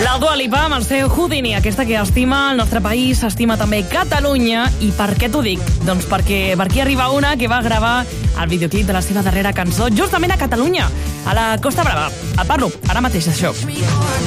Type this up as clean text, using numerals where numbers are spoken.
La Dua Lipa amb el seu Houdini, aquesta que estima el nostre país, estima també Catalunya. I per què t'ho dic? Doncs perquè per aquí arriba una que va gravar el videoclip de la seva darrera cançó justament a Catalunya, a la Costa Brava. Et parlo ara mateix d'això.